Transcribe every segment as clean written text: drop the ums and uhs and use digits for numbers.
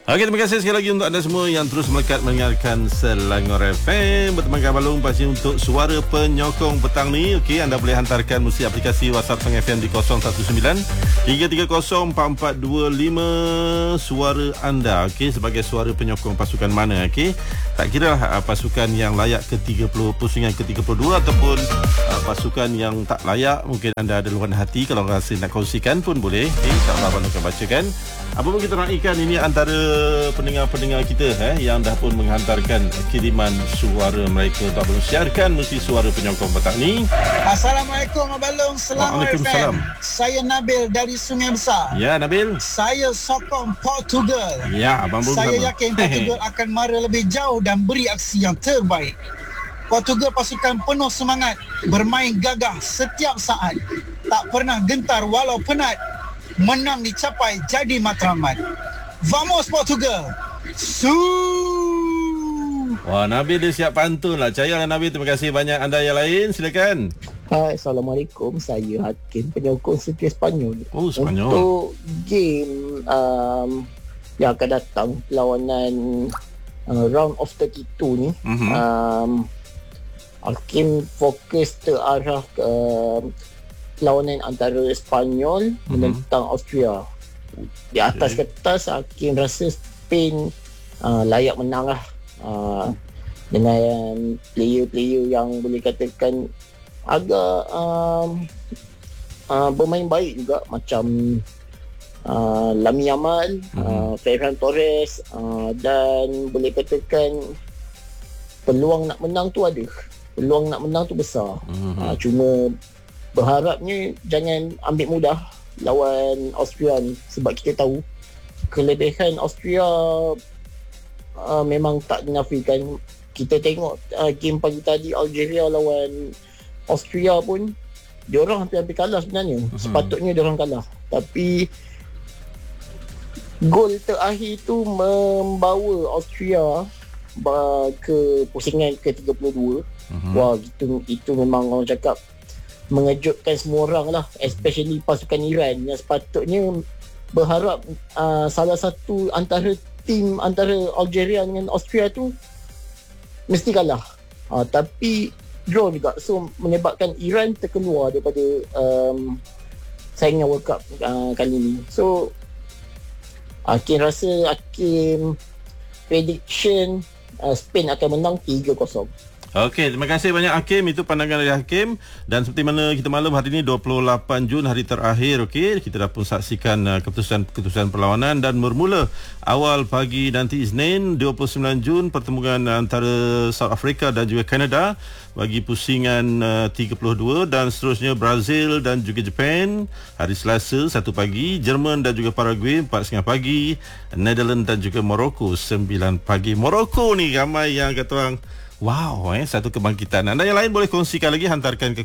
Okey, terima kasih sekali lagi untuk anda semua yang terus melekat mendengarkan Selangor FM. Berteman Balong pasti untuk suara penyokong petang ni. Okey, anda boleh hantarkan melalui aplikasi WhatsApp Selangor FM di 019-330-4425 suara anda. Okey, sebagai suara penyokong pasukan mana. Okey, tak kira lah pasukan yang layak ke 30, pusingan ke 32 ataupun pasukan yang tak layak. Mungkin anda ada luahan hati, kalau rasa nak kongsikan pun boleh. Okey, insyaAllah Abang akan bacakan. Apa pun kita naikkan, ini antara pendengar-pendengar kita yang dah pun menghantarkan kiriman suara mereka untuk Abang siarkan mesti suara penyokong petang ni. Assalamualaikum Abang Selangor FM. Saya Nabil dari Sungai Besar. Ya, Nabil. Saya sokong Portugal. Ya, Abang pun saya sama. Yakin Portugal akan mara lebih jauh dan beri aksi yang terbaik. Portugal pasukan penuh semangat, bermain gagah setiap saat, tak pernah gentar walau penat. Menang dicapai jadi matlamat. Vamos Portugal. Wah, Nabil dia siap pantun lah. Cayalah Nabil. Terima kasih banyak. Anda yang lain, silakan. Hai, Assalamualaikum. Saya Hakim, penyokong setia Sepanyol. Oh, Sepanyol. Untuk game yang akan datang, lawanan round of 32 ni, Hakim fokus terarah ke lawanan antara Sepanyol menentang Austria. Di atas kertas, Hakim rasa Spain layak menang lah, dengan player-player yang boleh katakan agak bermain baik juga, macam Lamine Yamal, Ferran Torres, dan boleh katakan peluang nak menang tu ada. Peluang nak menang tu besar. Cuma berharapnya jangan ambil mudah lawan Austria ni, sebab kita tahu kelebihan Austria memang tak dinafikan. Kita tengok game pagi tadi Algeria lawan Austria pun diorang hampir-hampir kalah sebenarnya. Sepatutnya diorang kalah, tapi gol terakhir tu membawa Austria ke pusingan ke 32. Wah, itu memang orang cakap mengejutkan semua orang lah, especially pasukan Iran yang sepatutnya berharap salah satu antara tim antara Algeria dengan Austria tu mesti kalah, tapi draw juga, so menyebabkan Iran terkeluar daripada saingan World Cup kali ni. So Hakim rasa, Hakim prediction Spain akan menang 3-0. Okey, terima kasih banyak Hakim. Itu pandangan dari Hakim. Dan seperti mana kita maklum, hari ini 28 Jun, hari terakhir. Okey, kita dah pun saksikan keputusan perlawanan, dan bermula awal pagi nanti Isnin 29 Jun pertemuan antara South Africa dan juga Canada bagi pusingan 32, dan seterusnya Brazil dan juga Japan hari Selasa 1 pagi, Jerman dan juga Paraguay 4.30 pagi, Netherlands dan juga Morocco 9 pagi. Morocco ni ramai yang kata orang, wow, satu kebangkitan. Anda yang lain boleh kongsikan lagi, hantarkan ke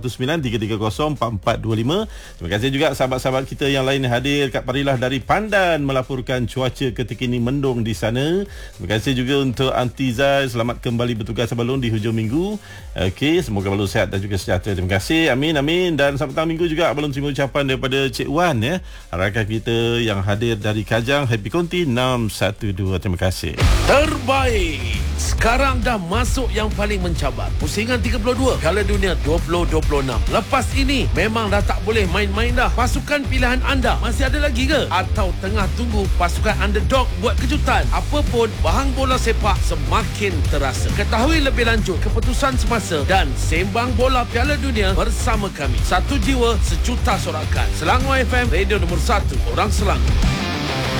019-330-4425. Terima kasih juga sahabat-sahabat kita yang lain hadir kat Parilah dari Pandan melaporkan cuaca ketika ini mendung di sana. Terima kasih juga untuk Aunty Zai, selamat kembali bertugas Abang di hujung minggu. Okey, semoga Abang sehat dan juga sejahtera. Terima kasih. Amin amin. Dan selamat petang minggu juga Abang terima ucapan daripada Cik Wan rakan kita yang hadir dari Kajang, Happy Konti 612. Terima kasih. Terbaik. Sekarang dah masuk yang paling mencabar, pusingan 32, Piala Dunia 2026. Lepas ini memang dah tak boleh main-main dah. Pasukan pilihan anda masih ada lagi ke? Atau tengah tunggu pasukan underdog buat kejutan? Apapun, bahang bola sepak semakin terasa. Ketahui lebih lanjut keputusan semasa dan sembang bola Piala Dunia bersama kami. Satu jiwa, sejuta sorakan. Selangor FM, radio nombor 1 orang Selangor.